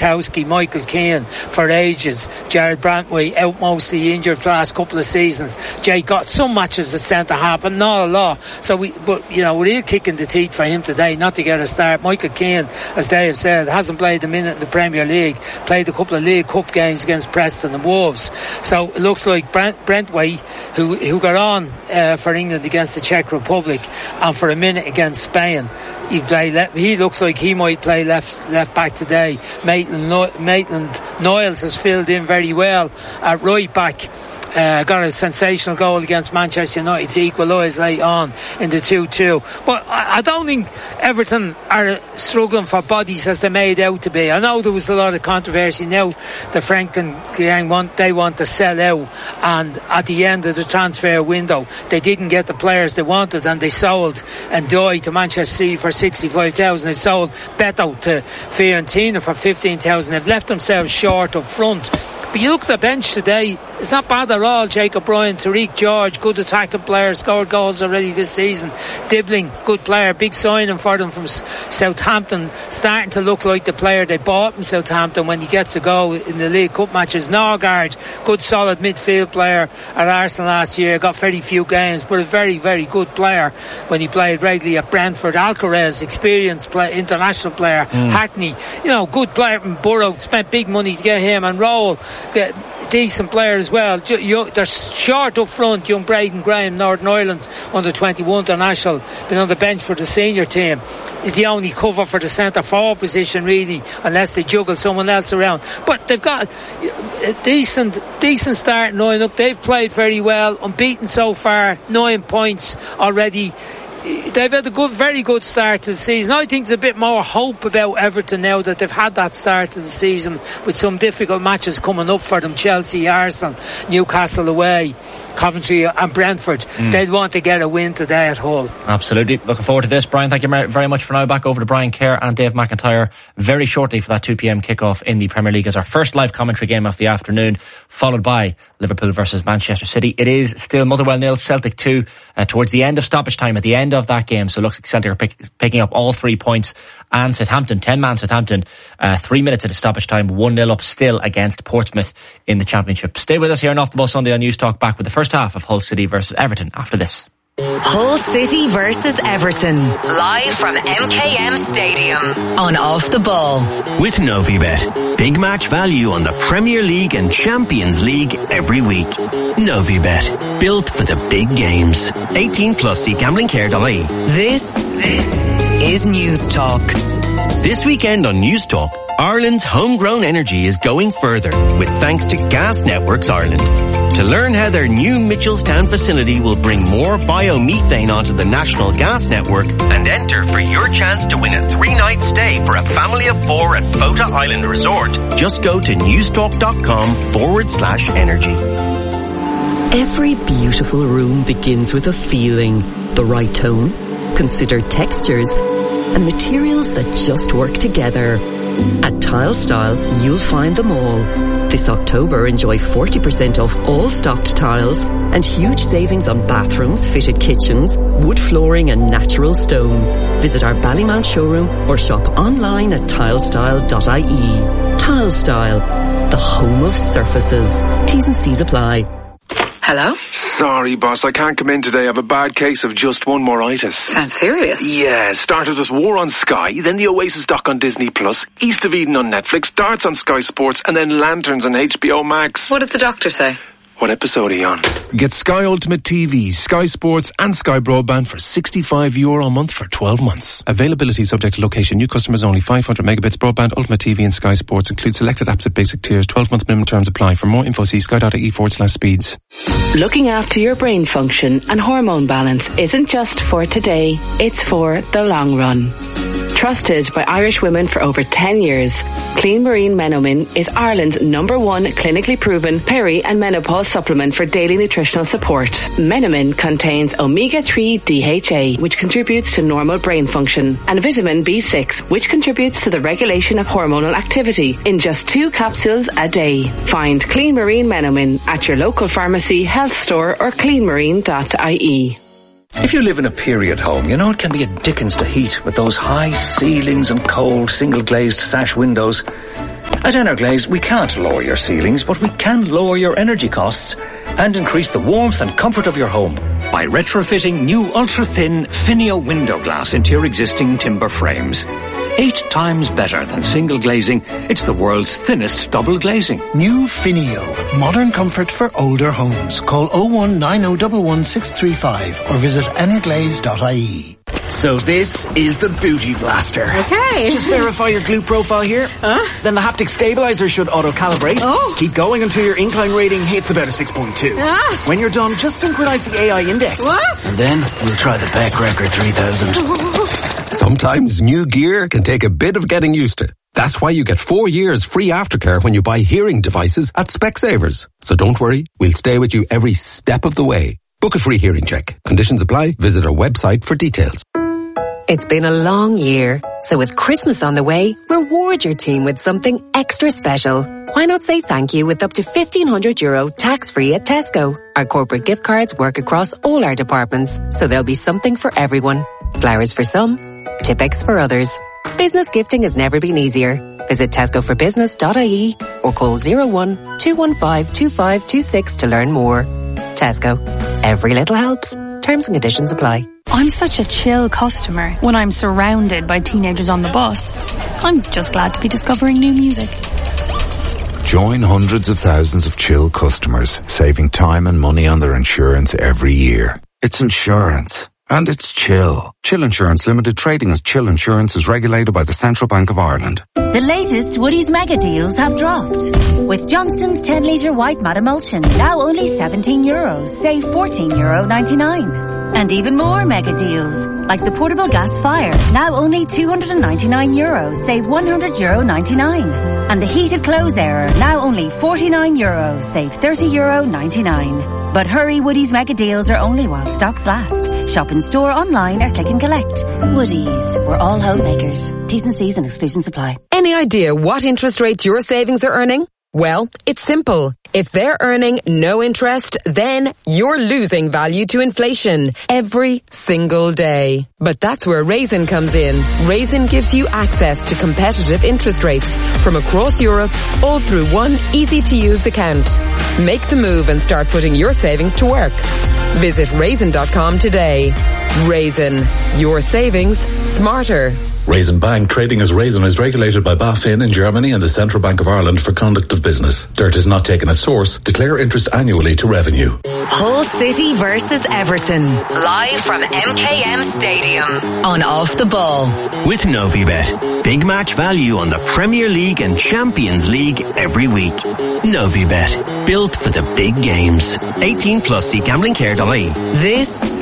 Tarkowski, Michael Keane for ages. Jared Brantway out mostly injured for the last couple of seasons. Jay got some matches at centre half, but not a lot. So we're real kicking the teeth for him today not to get a start. Michael Keane, as Dave said, hasn't played a minute in the Premier League. Played a couple of League Cup games against Preston and Wolves. So it looks like Brentway, who got on for England against the Czech Republic and for a minute against Spain, he looks like he might play left back today. Maitland-Niles has filled in very well at right back. Got a sensational goal against Manchester United to equalise late on in the 2-2. But I don't think Everton are struggling for bodies as they made out to be. I know there was a lot of controversy now. The Frank and gang want to sell out, and at the end of the transfer window they didn't get the players they wanted, and they sold Ndoye to Manchester City for 65,000. They sold Beto to Fiorentina for 15,000. They've left themselves short up front. But you look at the bench today, it's not bad at all. Jacob Ryan, Tariq George, good attacking player, scored goals already this season. Dibbling, good player, big signing for them from Southampton, starting to look like the player they bought in Southampton when he gets a go in the League Cup matches. Norgard, good solid midfield player at Arsenal last year, got very few games, but a very, very good player when he played regularly at Brentford. Alcaraz, experienced international player. Hackney, good player from Borough, spent big money to get him, and Rowell, decent player as well. They're short up front. Young Braden Graham, Northern Ireland under 21 international, been on the bench for the senior team, is the only cover for the centre forward position really, unless they juggle someone else around. But they've got a decent starting lineup. They've played very well, unbeaten so far, 9 points already. They've had a very good start to the season. I think there's a bit more hope about Everton now that they've had that start to the season with some difficult matches coming up for them. Chelsea, Arsenal, Newcastle away, Coventry and Brentford. They'd want to get a win today at Hull. Absolutely. Looking forward to this, Brian. Thank you very much for now. Back over to Brian Kerr and Dave McIntyre very shortly for that 2pm kickoff in the Premier League as our first live commentary game of the afternoon, followed by Liverpool versus Manchester City. It is still Motherwell 0, Celtic 2 towards the end of stoppage time, at the end of that game. So it looks like Celtic are picking up all 3 points, and Southampton, 10-man Southampton, 3 minutes at the stoppage time, 1-0 up still against Portsmouth in the Championship. Stay with us here on Off the Ball Sunday on News Talk, back with the first half of Hull City versus Everton after this. Hull City versus Everton, live from MKM Stadium on Off the Ball. With Novibet, big match value on the Premier League and Champions League every week. Novibet, built for the big games. 18 plus, see gamblingcare.ie. This is News Talk. This weekend on News Talk, Ireland's homegrown energy is going further with thanks to Gas Networks Ireland. To learn how their new Mitchelstown facility will bring more biomethane onto the national gas network and enter for your chance to win a 3-night stay for a family of 4 at Fota Island Resort, just go to newstalk.com/energy. Every beautiful room begins with a feeling, the right tone, considered textures, and materials that just work together. At Tile Style, you'll find them all. This October, enjoy 40% off all stocked tiles and huge savings on bathrooms, fitted kitchens, wood flooring and natural stone. Visit our Ballymount showroom or shop online at tilestyle.ie. Tile Style, the home of surfaces. T's and C's apply. Hello? Sorry, boss, I can't come in today. I have a bad case of just one moritis. Sounds serious. Yeah, started with War on Sky, then the Oasis doc on Disney Plus, East of Eden on Netflix, Darts on Sky Sports, and then Lanterns on HBO Max. What did the doctor say? What episode are you on? Get Sky Ultimate TV, Sky Sports and Sky Broadband for €65 a month for 12 months. Availability subject to location. New customers only. 500 megabits broadband, Ultimate TV and Sky Sports. Include selected apps at basic tiers. 12-month minimum terms apply. For more info, see sky.ie/speeds. Looking after your brain function and hormone balance isn't just for today, it's for the long run. Trusted by Irish women for over 10 years, Clean Marine Menomin is Ireland's #1 clinically proven peri- and menopause supplement for daily nutritional support. Menomin contains omega-3 DHA, which contributes to normal brain function, and vitamin B6, which contributes to the regulation of hormonal activity, in just 2 capsules a day. Find Clean Marine Menomin at your local pharmacy, health store or cleanmarine.ie. If you live in a period home, you know it can be a dickens to heat with those high ceilings and cold single-glazed sash windows. At Energlaze, we can't lower your ceilings, but we can lower your energy costs and increase the warmth and comfort of your home by retrofitting new ultra-thin Finio window glass into your existing timber frames. 8 times better than single glazing. It's the world's thinnest double glazing. New Finio. Modern comfort for older homes. Call 019011635 or visit energlaze.ie. So this is the Booty Blaster. Okay. Just verify your glute profile here. Then the haptic stabilizer should auto-calibrate. Oh. Keep going until your incline rating hits about a 6.2. When you're done, just synchronize the AI index. What? And then we'll try the Beck Record 3000. Sometimes new gear can take a bit of getting used to. That's why you get 4 years free aftercare when you buy hearing devices at Specsavers. So don't worry, we'll stay with you every step of the way. Book a free hearing check. Conditions apply. Visit our website for details. It's been a long year, so with Christmas on the way, reward your team with something extra special. Why not say thank you with up to €1,500 tax-free at Tesco? Our corporate gift cards work across all our departments, so there'll be something for everyone. Flowers for some, Tipp-Ex for others. Business gifting has never been easier. Visit tescoforbusiness.ie or call 01 215 2526 to learn more. Tesco. Every little helps. Terms and conditions apply. I'm such a chill customer when I'm surrounded by teenagers on the bus. I'm just glad to be discovering new music. Join hundreds of thousands of chill customers, saving time and money on their insurance every year. It's insurance. And it's Chill. Chill Insurance Limited, trading as Chill Insurance, is regulated by the Central Bank of Ireland. The latest Woodies mega deals have dropped. With Johnston's 10 litre white matte emulsion, now only €17, save €14.99. And even more mega deals, like the portable gas fire, now only €299, save €100.99. And the heated clothes airer, now only €49, save €30.99. But hurry, Woodies mega deals are only while stocks last. Shop in store, online or click and collect. Woodies, we're all homemakers. T's and C's and exclusions apply. Any idea what interest rate your savings are earning? Well, it's simple. If they're earning no interest, then you're losing value to inflation every single day. But that's where Raisin comes in. Raisin gives you access to competitive interest rates from across Europe, all through one easy-to-use account. Make the move and start putting your savings to work. Visit raisin.com today. Raisin. Your savings smarter. Raisin Bank, trading as Raisin, is regulated by BaFin in Germany and the Central Bank of Ireland for conduct of business. Dirt is not taken at source. Declare interest annually to revenue. Hull City versus Everton. Live from MKM Stadium on Off the Ball. With Novibet. Big match value on the Premier League and Champions League every week. Novibet. Built for the big games. 18 plus. See gamblingcare.ie. This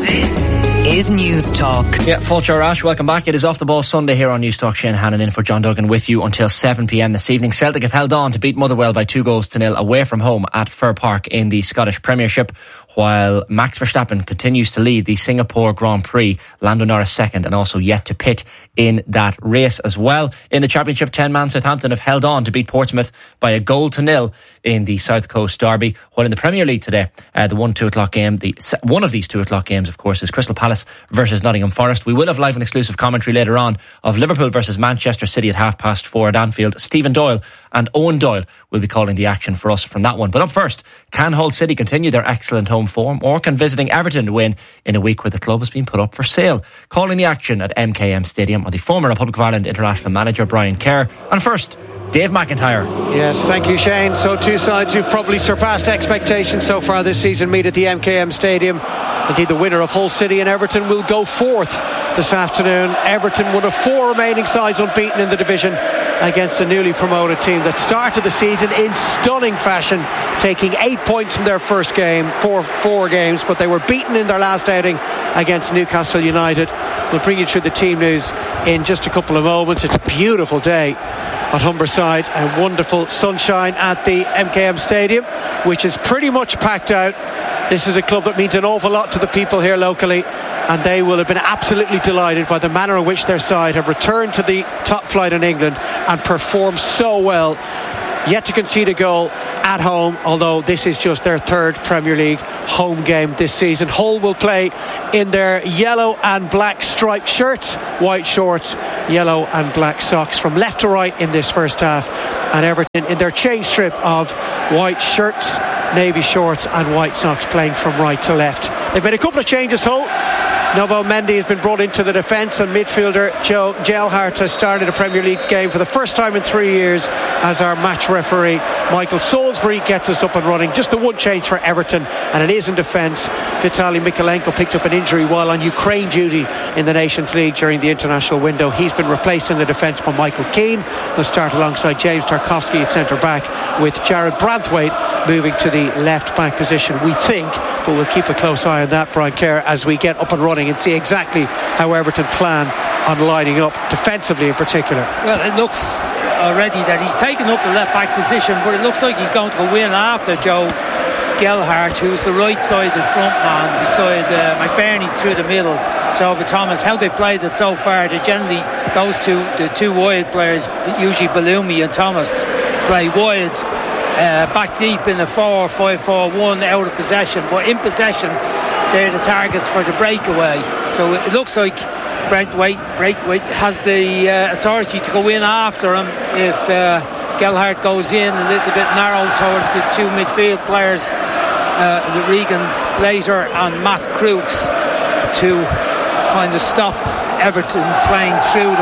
is News Talk. Yeah, Fulcher Rash, welcome back. It is Off the Ball Sunday here on News Talk. Shane Hannon in for John Duggan with you until 7pm this evening. Celtic have held on to beat Motherwell by 2-0 away from home at Fir Park in the Scottish Premiership, while Max Verstappen continues to lead the Singapore Grand Prix. Lando Norris second and also yet to pit in that race as well. In the Championship, 10-man Southampton have held on to beat Portsmouth by 1-0 in the South Coast Derby. While in the Premier League today, the 1-2 o'clock game, one of these 2 o'clock games, of course, is Crystal Palace versus Nottingham Forest. We will have live and exclusive commentary later on of Liverpool versus Manchester City at 4:30 at Anfield. Stephen Doyle and Owen Doyle will be calling the action for us from that one. But up first, can Hull City continue their excellent home form, or can visiting Everton win in a week where the club has been put up for sale? Calling the action at MKM Stadium are the former Republic of Ireland international manager Brian Kerr, and first, Dave McIntyre. Yes, thank you, Shane. So two sides who've probably surpassed expectations so far this season meet at the MKM Stadium. Indeed, the winner of Hull City and Everton will go fourth this afternoon. Everton, one of 4 remaining sides unbeaten in the division, against a newly promoted team that started the season in stunning fashion, taking 8 points from their first game, four games, but they were beaten in their last outing against Newcastle United. We'll bring you through the team news in just a couple of moments. It's a beautiful day at Humberside and wonderful sunshine at the MKM Stadium, which is pretty much packed out. This is a club that means an awful lot to the people here locally, and they will have been absolutely delighted by the manner in which their side have returned to the top flight in England and performed so well yet to concede a goal at home, although this is just their third Premier League home game this season. Hull will play in their yellow and black striped shirts, white shorts, yellow and black socks from left to right in this first half, and Everton in their change strip of white shirts, navy shorts and white socks, playing from right to left. They've made a couple of changes, Hull. Novo Mendy has been brought into the defence, and midfielder Joe Gelhardt has started a Premier League game for the first time in 3 years as our match referee. Michael Salisbury gets us up and running. Just the one change for Everton, and it is in defence. Vitaly Mykolenko picked up an injury while on Ukraine duty in the Nations League during the international window. He's been replaced in the defence by Michael Keane, who'll start alongside James Tarkowski at centre-back, with Jared Branthwaite moving to the left-back position, we think. But we'll keep a close eye on that, Brian Kerr, as we get up and running and see exactly how Everton plan on lining up, defensively in particular. Well, it looks already that he's taken up the left-back position, but it looks like he's going to go in after Joe Gelhardt, who's the right-sided front man beside McBurney through the middle. So with Thomas, how they played it so far, they generally, the two wide players, usually Bellumi and Thomas, play wide, back deep in the 4-5-4-1, out of possession. But in possession, they're the targets for the breakaway. So it looks like Branthwaite has the authority to go in after him if Gelhardt goes in a little bit narrow towards the two midfield players, Regan Slater and Matt Crooks, to kind of stop Everton playing through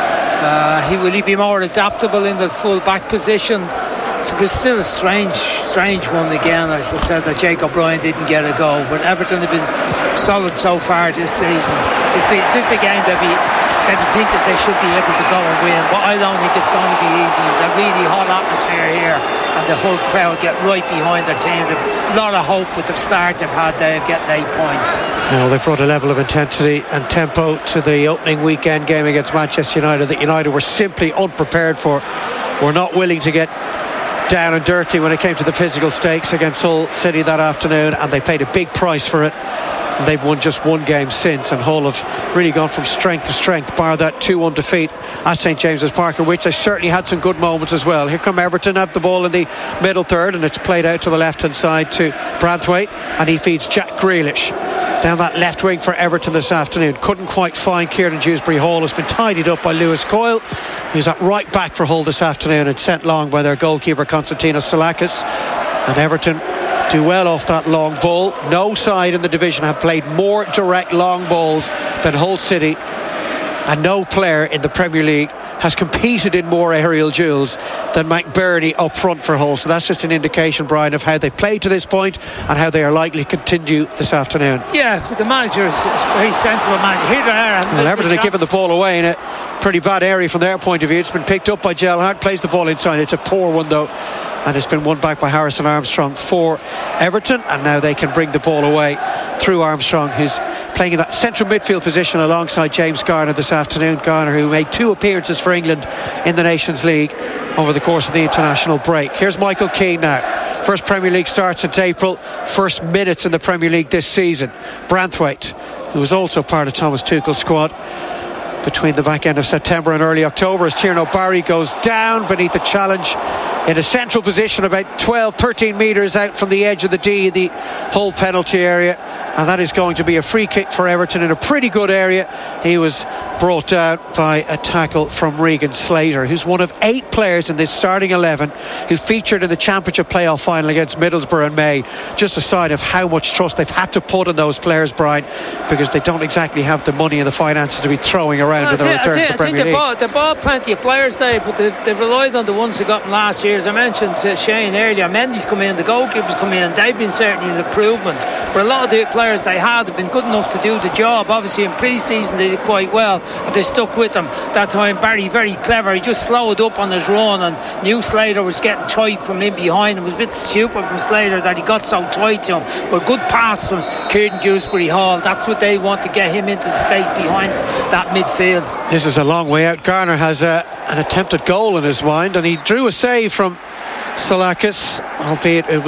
them. Will he be more adaptable in the full back position? So it's still a strange one again, as I said, that Jake O'Brien didn't get a goal, but Everton have been solid so far this season. This is a game that we think that they should be able to go and win, but I don't think it's going to be easy. It's a really hot atmosphere here, and the whole crowd get right behind their team. They've a lot of hope with the start they've had. They've getting 8 points. They've brought a level of intensity and tempo to the opening weekend game against Manchester United that United were simply unprepared for. Were not willing to get down and dirty when it came to the physical stakes against Hull City that afternoon, and they paid a big price for it. And they've won just one game since, and Hull have really gone from strength to strength, bar that 2-1 defeat at St James's Park, in which they certainly had some good moments as well. Here come Everton, have the ball in the middle third, and it's played out to the left hand side to Branthwaite, and he feeds Jack Grealish down that left wing for Everton this afternoon. Couldn't quite find Kieran Dewsbury Hall. Has been tidied up by Lewis Coyle, who's at right back for Hull this afternoon, and sent long by their goalkeeper Konstantinos Salakis. And Everton do well off that long ball. No side in the division have played more direct long balls than Hull City, and no player in the Premier League has competed in more aerial duels than McBurney up front for Hull. So that's just an indication, Brian, of how they played to this point and how they are likely to continue this afternoon. Yeah, the manager is a very sensible man. Here they are. And Everton have given the ball away in a pretty bad area from their point of view. It's been picked up by Gelhardt, plays the ball inside. It's a poor one though, and it's been won back by Harrison Armstrong for Everton, and now they can bring the ball away through Armstrong, who's playing in that central midfield position alongside James Garner this afternoon. Garner, who made 2 appearances for England in the Nations League over the course of the international break. Here's Michael Keane now. First Premier League start since April, first minutes in the Premier League this season. Branthwaite, who was also part of Thomas Tuchel's squad between the back end of September and early October, as Tierno Barry goes down beneath the challenge in a central position about 12-13 metres out from the edge of the D, the Hull penalty area, and that is going to be a free kick for Everton in a pretty good area. He was brought down by a tackle from Regan Slater, who's one of 8 players in this starting 11 who featured in the Championship playoff final against Middlesbrough in May. Just a sign of how much trust they've had to put in those players, Brian, because they don't exactly have the money and the finances to be throwing around in the return to the Premier League. I think they bought plenty of players there, but they've relied on the ones they got from last year. As I mentioned to Shane earlier, Mendy's come in, the goalkeepers come in, they've been certainly an improvement, but a lot of the players they had have been good enough to do the job. Obviously in pre-season they did quite well, and they stuck with them that time. Barry, very clever, he just slowed up on his run, and knew Slater was getting tight from in behind. It was a bit stupid from Slater that he got so tight to him, but good pass from Kieran Dewsbury Hall. That's what they want, to get him into the space behind that midfield. This is a long way out. Garner has an attempted goal in his mind, and he drew a save from Salakis, albeit it was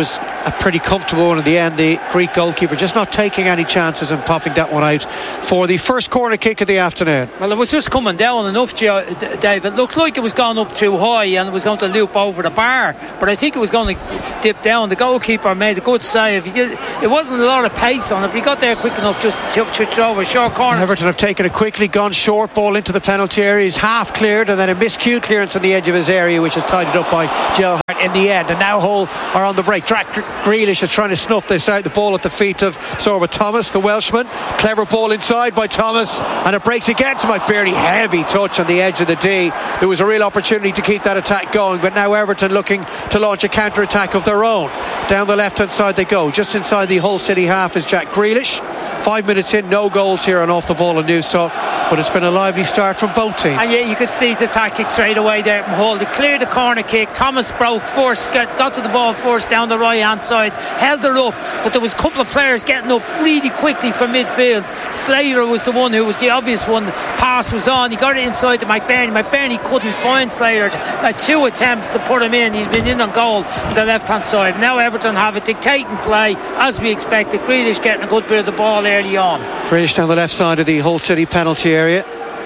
a pretty comfortable one in the end. The Greek goalkeeper just not taking any chances and popping that one out for the first corner kick of the afternoon. Well, it was just coming down enough, Dave. It looked like it was going up too high and it was going to loop over the bar, but I think it was going to dip down. The goalkeeper made a good save. It wasn't a lot of pace on it, but he got there quick enough just to touch over short corner. Everton have taken it quickly, gone short, ball into the penalty area. He's half cleared and then a miscued clearance on the edge of his area, which is tidied up by Gerrard in the end. And now Hull are on the break. Jack Grealish is trying to snuff this out. The ball at the feet of Sorba Thomas, the Welshman. Clever ball inside by Thomas, and it breaks again to McBurney. Heavy touch on the edge of the D. There was a real opportunity to keep that attack going, but now Everton looking to launch a counter-attack of their own. Down the left-hand side they go. Just inside the Hull City half is Jack Grealish. 5 minutes in, no goals here on Off the Ball and News Talk, but it's been a lively start from both teams. And yeah, you could see the tactic straight away there from Hull. They cleared the corner kick. Thomas broke first, got to the ball first down the right hand side, held it up, but there was a couple of players getting up really quickly from midfield. Slater was the one who was the obvious one. The pass was on, he got it inside to McBurney. McBurney couldn't find Slater. Had 2 attempts to put him in. He'd been in on goal on the left hand side. Now Everton have a dictating play as we expected. Grealish getting a good bit of the ball early on. Grealish down the left side of the Hull City penalty area.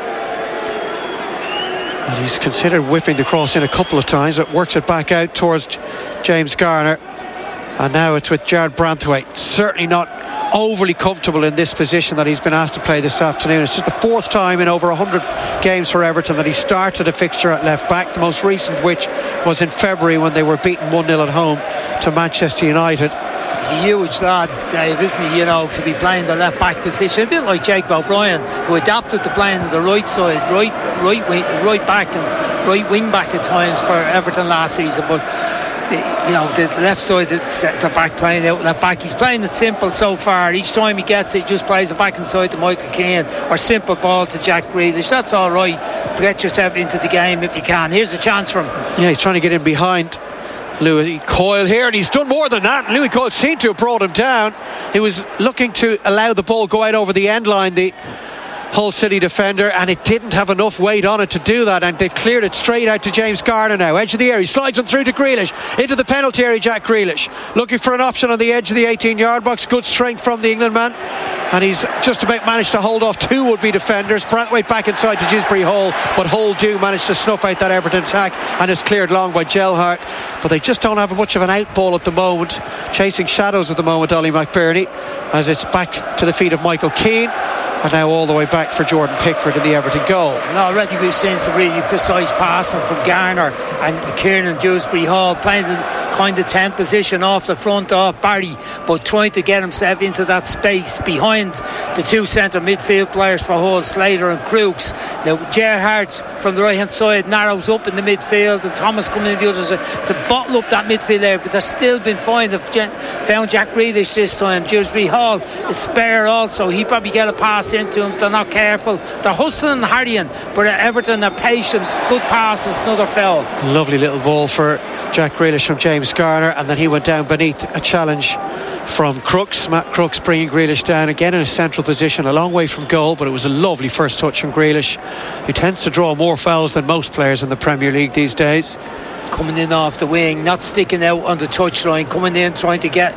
And he's considered whipping the cross in a couple of times. It works it back out towards James Garner. And now it's with Jared Branthwaite. Certainly not overly comfortable in this position that he's been asked to play this afternoon. It's just the 4th time in over 100 games for Everton that he started a fixture at left back, the most recent which was in February when they were beaten 1-0 at home to Manchester United. He's a huge lad, Dave, isn't he? You know, to be playing the left back position, a bit like Jacob O'Brien, who adapted to playing the right side, right back and right wing back at times for Everton last season. But the left side, the back playing out left back. He's playing it simple so far. Each time he gets it, he just plays it back inside to Michael Keane or simple ball to Jack Grealish. That's all right. Get yourself into the game if you can. Here's a chance for him. Yeah, he's trying to get in behind Louis Coyle here, and he's done more than that. Louis Coyle seemed to have brought him down. He was looking to allow the ball go out over the end line, the Hull City defender, and it didn't have enough weight on it to do that, and they've cleared it straight out to James Garner now. Edge of the area, he slides him through to Grealish, into the penalty area. Jack Grealish looking for an option on the edge of the 18-yard box. Good strength from the England man, and he's just about managed to hold off 2 would-be defenders. Branthwaite back inside to Dewsbury Hall, but Hull do manage to snuff out that Everton attack, and it's cleared long by Gerrard, but they just don't have much of an out ball at the moment. Chasing shadows at the moment, Ollie McBurney, as it's back to the feet of Michael Keane. And now all the way back for Jordan Pickford in the Everton goal. And already we've seen some really precise passing from Garner and Kieran Dewsbury Hall, playing the kind of 10 position off the front of Barry, but trying to get himself into that space behind the 2 centre midfield players for Hull, Slater and Crooks. Now Gerrard from the right hand side narrows up in the midfield, and Thomas coming in the other side to bottle up that midfield there, but they're still been fine. They've found Jack Grealish this time. Dewsbury Hall is spare also. He probably get a pass into him if they're not careful. They're hustling and harrying, but Everton are patient. Good passes, another foul. Lovely little ball for Jack Grealish from James Garner, and then he went down beneath a challenge from Crooks. Matt Crooks bringing Grealish down again in a central position, a long way from goal, but it was a lovely first touch from Grealish, who tends to draw more fouls than most players in the Premier League these days. Coming in off the wing, not sticking out on the touchline, coming in trying to get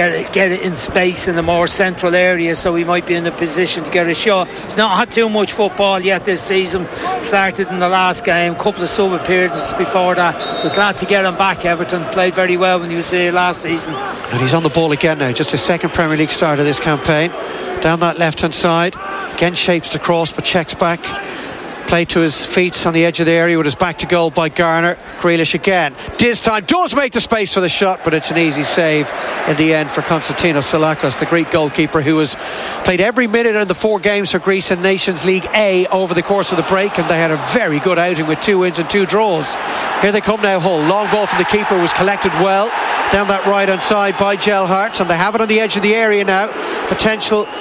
it in space in the more central area, so he might be in a position to get a shot. He's not had too much football yet this season. Started in the last game, couple of sub appearances before that. We're glad to get him back. Everton played very well when he was here last season, and he's on the ball again now. Just his 2nd Premier League start of this campaign. Down that left hand side again, shapes the cross but checks back. Play to his feet on the edge of the area with his back to goal by Garner. Grealish again. This time does make the space for the shot, but it's an easy save in the end for Konstantinos Salakos, the Greek goalkeeper, who has played every minute in the 4 games for Greece in Nations League A over the course of the break, and they had a very good outing with 2 wins and 2 draws. Here they come now, Hull. Long ball from the keeper, was collected well down that right hand side by Gerrard, and they have it on the edge of the area now. Potential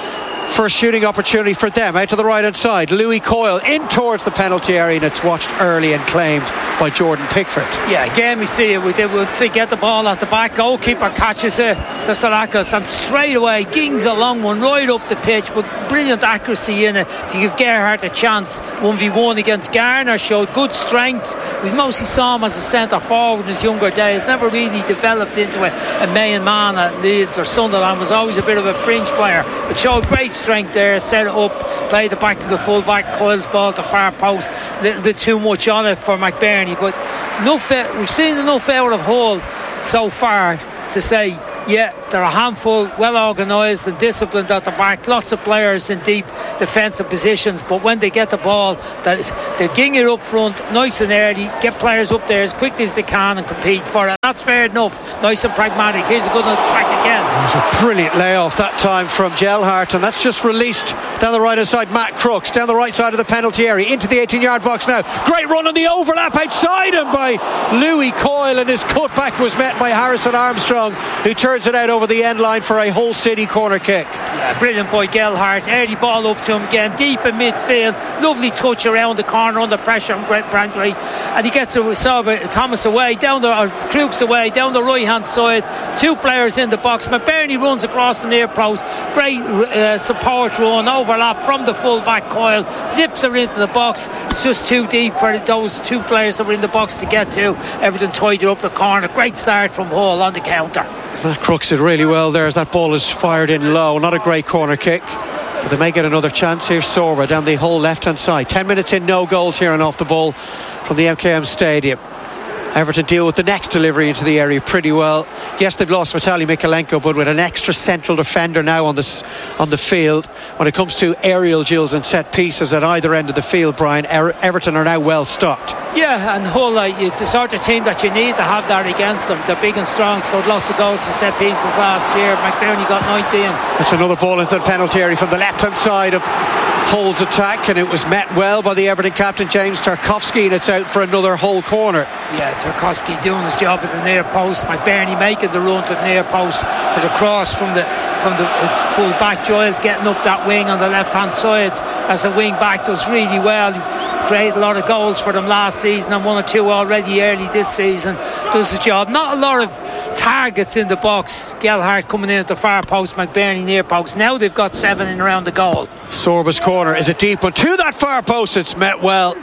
First shooting opportunity for them. Out to the right hand side. Louis Coyle in towards the penalty area, and it's watched early and claimed by Jordan Pickford. Yeah, again we see it. We'll see get the ball at the back. Goalkeeper catches it to Salakis, and straight away Gings a long one right up the pitch with brilliant accuracy in it to give Gerhardt a chance. 1v1 against Garner, showed good strength. We mostly saw him as a centre forward in his younger days. Never really developed into a main man at Leeds or Sunderland. Was always a bit of a fringe player, but showed great strength there. Set it up, played it back to the full back. Coyle's ball to far post, a little bit too much on it for McBurney, but we've seen enough out of Hull so far to say, yeah, they're a handful, well organised and disciplined at the back. Lots of players in deep defensive positions, but when they get the ball, they ging it up front nice and early, get players up there as quickly as they can and compete for it. That's fair enough. Nice and pragmatic. Here's a good attack again. It was a brilliant layoff that time from Gelhardt, and that's just released down the right hand side. Matt Crooks down the right side of the penalty area into the 18-yard box now. Great run on the overlap outside him by Louis Coyle, and his cutback was met by Harrison Armstrong, who turns it out over the end line for a Hull City corner kick. Yeah, brilliant by Gelhardt. Early ball up to him again, deep in midfield. Lovely touch around the corner under pressure from Brent Brantley, and he gets Thomas away Crooks away down the right hand side. Two players in the box. McBurney runs across the near post. Great support run, overlap from the full back. Coyle zips her into the box. It's just too deep for those two players that were in the box to get to. Everton tied it up the corner. Great start from Hull on the counter. Matt Crooks did really well there as that ball is fired in low. Not a great corner kick, but they may get another chance here. Sorva down the Hull left hand side. 10 minutes in, no goals here and off the ball from the MKM Stadium. Everton deal with the next delivery into the area pretty well. Yes, they've lost Vitaly Mikalenko, but with an extra central defender now on the field. When it comes to aerial duels and set pieces at either end of the field, Brian, Everton are now well stocked. Yeah, and Hull, it's the sort of team that you need to have that against them. They're big and strong, scored lots of goals to set pieces last year. McBurney got 19. That's another ball into the penalty area from the left hand side of Hull's attack, and it was met well by the Everton captain James Tarkowski, and it's out for another Hull corner. Yeah, Tarkowski doing his job at the near post. McBurney making the run to the near post for the cross from the full back. Giles getting up that wing on the left hand side as a wing back, does really well. Created a lot of goals for them last season and 1 or 2 already early this season. Does his job. Not a lot of targets in the box. Gelhardt coming in at the far post, McBurney near post. Now they've got 7 in around the goal. Sorba's corner is a deep one to that far post. It's met well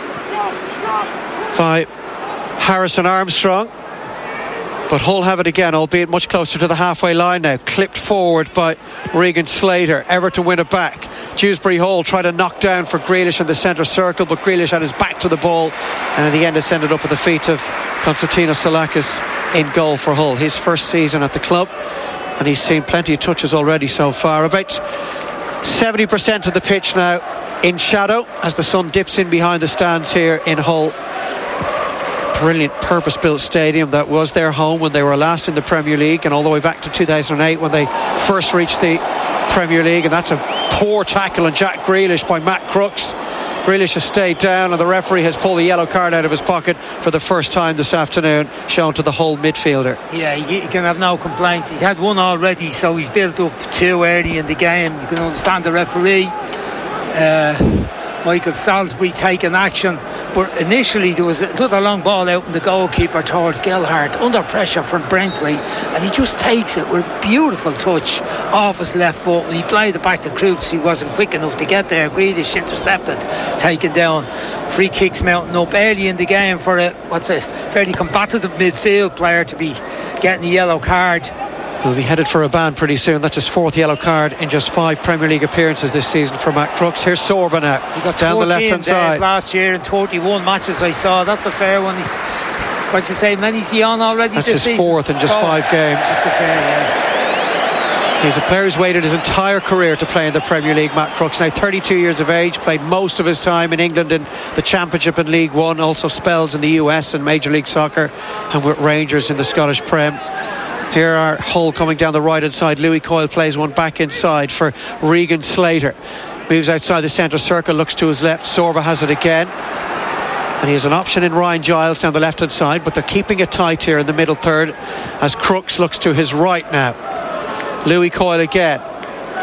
by Harrison Armstrong, but Hull have it again, albeit much closer to the halfway line now. Clipped forward by Regan Slater. Everton win it back. Dewsbury Hall tried to knock down for Grealish in the centre circle, but Grealish had his back to the ball, and in the end it's ended up at the feet of Konstantinos Salakis in goal for Hull. His first season at the club, and he's seen plenty of touches already so far. About 70% of the pitch now in shadow as the sun dips in behind the stands here in Hull. Brilliant purpose-built stadium that was their home when they were last in the Premier League, and all the way back to 2008 when they first reached the Premier League. And that's a poor tackle on Jack Grealish by Matt Crooks. Grealish has stayed down, and the referee has pulled a yellow card out of his pocket for the first time this afternoon, shown to the Hull midfielder. Yeah, you can have no complaints. He's had 1 already, so he's built up 2 early in the game. You can understand the referee, Michael Salisbury, taking action. But initially there was another long ball out in the goalkeeper towards Gelhardt, under pressure from Brentway, and he just takes it with a beautiful touch off his left foot. When he played it back to Crooks, he wasn't quick enough to get there. Grealish intercepted, taken down. Free kicks mounting up early in the game for a fairly combative midfield player to be getting a yellow card. He'll be headed for a ban pretty soon. That's his 4th yellow card in just 5 Premier League appearances this season for Matt Crooks. Here's Sorba now. He got down the left hand side last year in 31 matches I saw. That's a fair one. What'd you say? Many's he on already That's this his season? 4th in just 5 games. That's a fair, yeah. He's a player who's waited his entire career to play in the Premier League. Matt Crooks, now 32 years of age, played most of his time in England in the Championship and League One, also spells in the US and Major League Soccer, and with Rangers in the Scottish Prem. Here are Hull coming down the right hand side. Louis Coyle plays one back inside for Regan Slater. Moves outside the centre circle, looks to his left. Sorba has it again, and he has an option in Ryan Giles down the left hand side, but they're keeping it tight here in the middle third as Crooks looks to his right now. Louis Coyle again.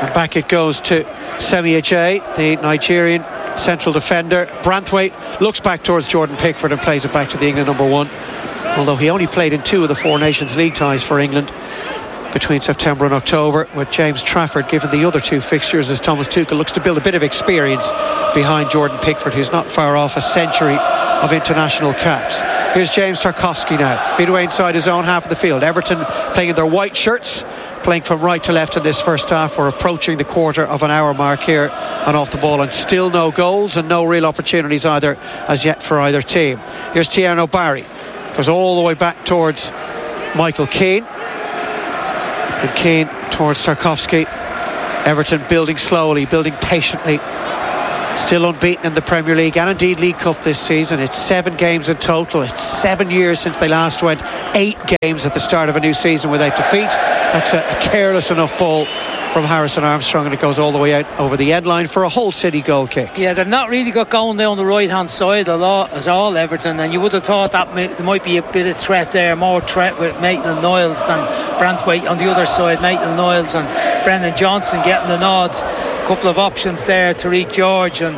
And back it goes to Semi Ajayi, the Nigerian central defender. Branthwaite looks back towards Jordan Pickford and plays it back to the England number 1. Although he only played in 2 of the 4 Nations League ties for England between September and October, with James Trafford given the other 2 fixtures, as Thomas Tuchel looks to build a bit of experience behind Jordan Pickford, who's not far off a century of international caps. Here's James Tarkowski now, midway inside his own half of the field. Everton playing in their white shirts, playing from right to left in this first half. We're approaching the quarter of an hour mark here and off the ball, and still no goals and no real opportunities either as yet for either team. Here's Tierno Barry, goes all the way back towards Michael Keane, and Keane towards Tarkowski. Everton building slowly, building patiently, still unbeaten in the Premier League and indeed League Cup this season. It's 7 games in total. It's 7 years since they last went 8 games at the start of a new season without defeat. That's a careless enough ball from Harrison Armstrong, and it goes all the way out over the end line for a Hull City goal kick. Yeah, they've not really got going down the right hand side a lot as all, Everton, and you would have thought that there might be a bit of threat there, more threat with Maitland-Niles than Branthwaite on the other side. Maitland-Niles and Brendan Johnson getting the nod. A couple of options there, Tariq George and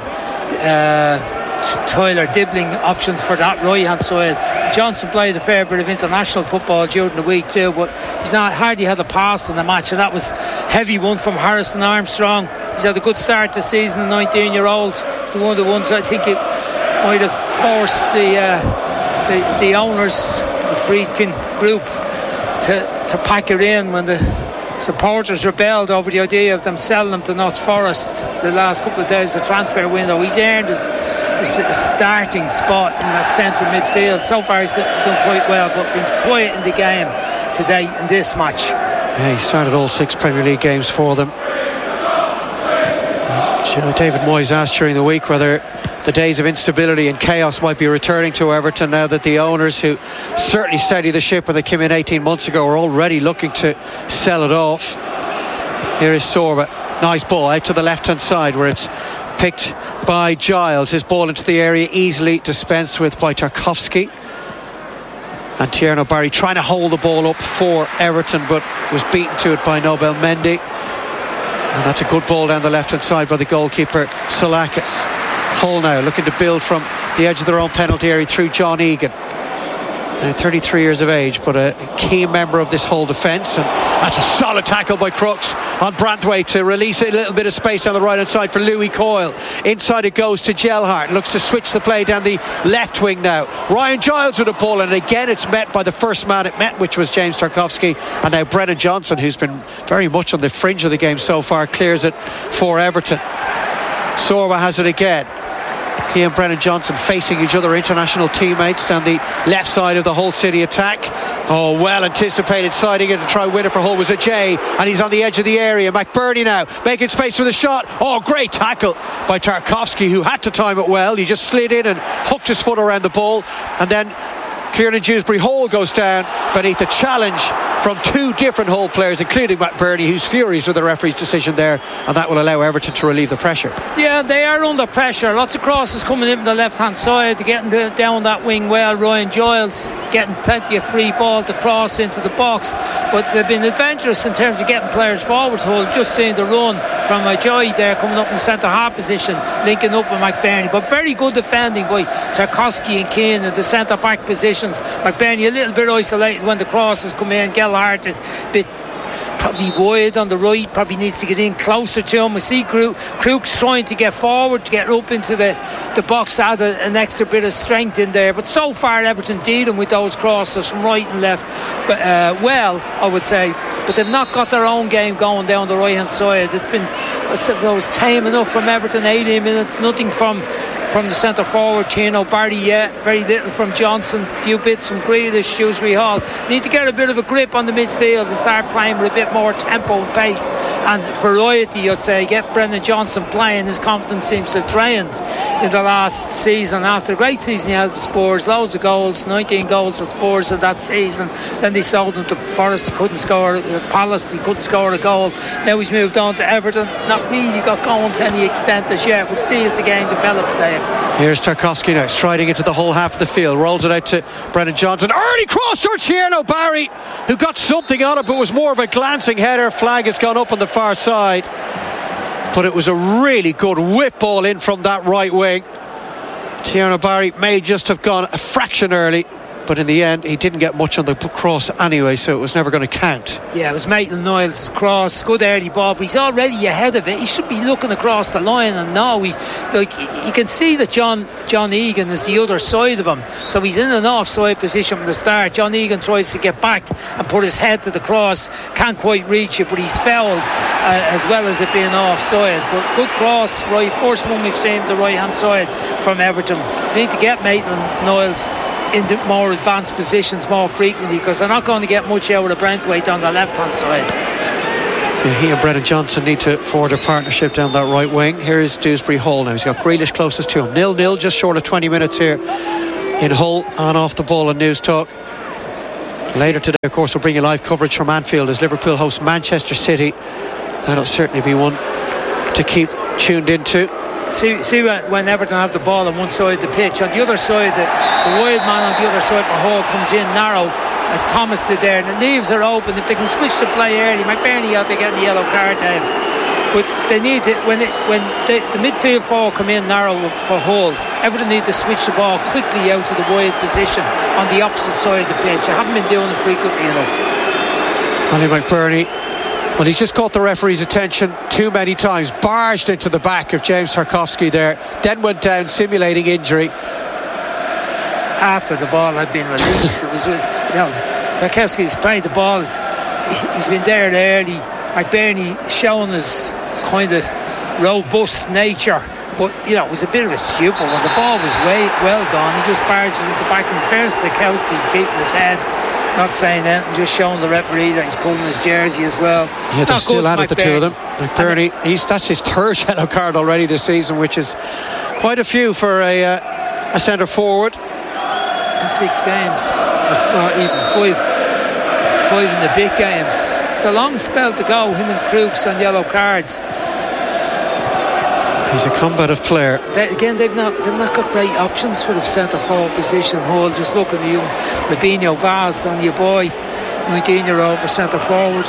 Tyler Dibbling options for that right hand side. Johnson played a fair bit of international football during the week too, but he's not hardly had a pass in the match, and that was heavy one from Harrison Armstrong. He's had a good start this season, a 19-year-old. One of the ones I think it might have forced the owners, the Friedkin group, to pack it in when the supporters rebelled over the idea of them selling him to Notts Forest the last couple of days of the transfer window. He's earned his starting spot in that central midfield. So far he's done quite well, but been quiet in the game today in this match. Yeah, he started all 6 Premier League games for them. David Moyes asked during the week whether the days of instability and chaos might be returning to Everton now that the owners, who certainly steadied the ship when they came in 18 months ago, are already looking to sell it off. Here is Sorba. Nice ball out to the left hand side where it's picked by Giles. His ball into the area, easily dispensed with by Tarkowski. And Tierno Barry trying to hold the ball up for Everton, but was beaten to it by Nobel Mendy. And that's a good ball down the left hand side by the goalkeeper Salakis. Hull now looking to build from the edge of their own penalty area through John Egan, 33 years of age, but a key member of this whole defence. And that's a solid tackle by Crooks on Branthwaite to release a little bit of space on the right hand side for Louis Coyle. Inside it goes to Gelhardt, looks to switch the play down the left wing now. Ryan Giles with a ball, and again it's met by the first man it met, which was James Tarkowski. And now Brennan Johnson, who's been very much on the fringe of the game so far, clears it for Everton. Sorba has it again. He and Brennan Johnson facing each other, international teammates, down the left side of the Hull City attack. Oh, well anticipated, sliding in to try win it for Hull was Ajayi, and he's on the edge of the area. McBurney now making space for the shot. Oh, great tackle by Tarkowski, who had to time it well. He just slid in and hooked his foot around the ball, and then Kieran Dewsbury Hall goes down beneath the challenge from 2 different Hull players, including Matt Burney, who's furious with the referee's decision there, and that will allow Everton to relieve the pressure. Yeah, they are under pressure. Lots of crosses coming in from the left hand side. They're getting down that wing well. Ryan Giles getting plenty of free ball to cross into the box, but they've been adventurous in terms of getting players forward. Hull just seeing the run from Ajayi there coming up in the centre half position, linking up with McBurney, but very good defending by Tarkowski and Keane in the centre back positions. McBurney a little bit isolated when the crosses come in. Gelhardt is a bit probably wide on the right, probably needs to get in closer to him. We see Crooks trying to get forward, to get up into the box to add an extra bit of strength in there, but so far Everton dealing with those crosses from right and left well, I would say, but they've not got their own game going down the right hand side. It's been, I suppose, tame enough from Everton. 18 minutes, nothing from the centre forward Tierno Barry yet, very little from Johnson, a few bits from Grealish, Dewsbury Hall. Need to get a bit of a grip on the midfield and start playing with a bit more tempo and pace and variety, I'd say. Get Brendan Johnson playing. His confidence seems to have drained in the last season. After a great season he had the Spurs, loads of goals, 19 goals for Spurs in that season. Then they sold him to Forest, couldn't score. Palace, he couldn't score a goal. Now he's moved on to Everton, not really got going to any extent as yet. We'll see as the game develops, Dave. Here's Tarkowski now, striding into the whole half of the field, rolls it out to Brendan Johnson. Early cross to Tierno Barry, who got something on it, but was more of a glancing header. Flag has gone up on the far side. but it was a really good whip ball in from that right wing. Tierno Barry may just have gone a fraction early, but in the end he didn't get much on the cross anyway, so it was never going to count. Yeah, it was Maitland-Niles' cross, good early ball, but he's already ahead of it. He should be looking across the line, and now you can see that John Egan is the other side of him, so he's in an offside position from the start. John Egan tries to get back and put his head to the cross, can't quite reach it, but he's fouled as well as it being offside. But good cross, right, first one we've seen the right hand side from Everton. They need to get Maitland-Niles in the more advanced positions more frequently, because they're not going to get much out of Brentwaite on the left hand side. Yeah, he and Brennan Johnson need to forward a partnership down that right wing. Here is Dewsbury Hall now. He's got Grealish closest to him. 0-0, just short of 20 minutes here in Hull, on off the ball and News Talk. Later today, of course, we'll bring you live coverage from Anfield as Liverpool host Manchester City. That'll certainly be one to keep tuned into. See when Everton have the ball on one side of the pitch, on the other side the wide man on the other side for Hall comes in narrow as Thomas did there, and the leaves are open. If they can switch to play early, McBurney ought to get the yellow card now, but they need to, when the midfield four come in narrow for Hall, Everton need to switch the ball quickly out to the wide position on the opposite side of the pitch. They haven't been doing it frequently enough. Ollie McBurney, well, he's just caught the referee's attention too many times, barged into the back of James Tarkowski there, then went down simulating injury. After the ball had been released, it was, Tarkowski's played the ball, he's been there early. McBurney showing his kind of robust nature, but it was a bit of a stupid one. The ball was well gone, he just barged it into the back. In fairness, Tarkowski's keeping his head, not saying anything, just showing the referee that he's pulling his jersey as well. Yeah, they're still at it, the two of them. McBurney, that's his third yellow card already this season, which is quite a few for a centre forward. In 6 games, or even five in the big games. It's a long spell to go, him and Crooks on yellow cards. He's a combative player. They've not got great options for the centre forward position. Hall, just looking at you, Fabinho, Vaz on your boy, 19-year-old for centre forward.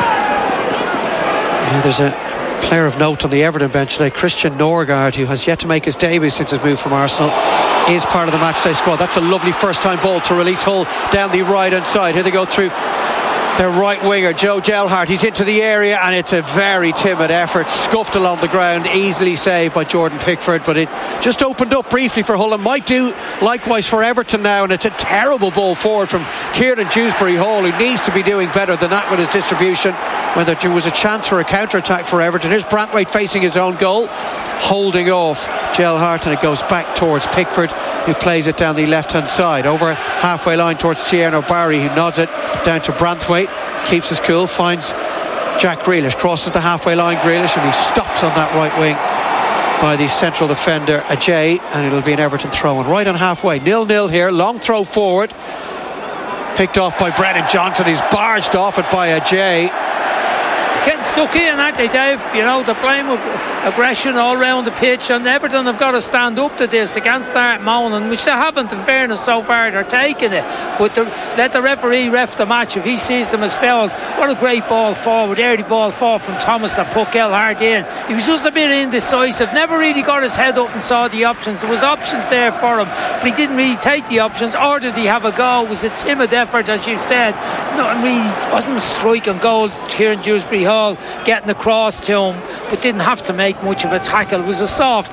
Yeah, there's a player of note on the Everton bench today, Christian Norgard, who has yet to make his debut since his move from Arsenal, is part of the matchday squad. That's a lovely first time ball to release Hull down the right hand side. Here they go through their right winger, Joe Gelhardt. He's into the area, and it's a very timid effort, scuffed along the ground, easily saved by Jordan Pickford, but it just opened up briefly for Hull and might do likewise for Everton now. And it's a terrible ball forward from Kieran Dewsbury Hall, who needs to be doing better than that with his distribution when there was a chance for a counter-attack for Everton. Here's Brantwaite facing his own goal, holding off Gelhardt, and it goes back towards Pickford, who plays it down the left hand side over halfway line towards Tierno Barry, who nods it down to Brantwaite, keeps his cool, finds Jack Grealish, crosses the halfway line, Grealish, and he stops on that right wing by the central defender Ajay, and it'll be an Everton throw-in right on halfway. 0-0 here, long throw forward, picked off by Brennan Johnson. He's barged off it by Ajay. Getting stuck in, aren't they, Dave? They're playing with aggression all around the pitch, and Everton have got to stand up to this. They can't start moaning, which they haven't, in fairness. So far they're taking it, but let the referee ref the match if he sees them as fouled. What a great ball forward, early ball forward from Thomas that put Gelhardt in. He was just a bit indecisive, never really got his head up and saw the options. There was options there for him, but he didn't really take the options, or did he have a go? It was a timid effort, as you said. No, really wasn't a strike on goal. Kieran Dewsbury Hall getting across to him, but didn't have to make much of a tackle. It was a soft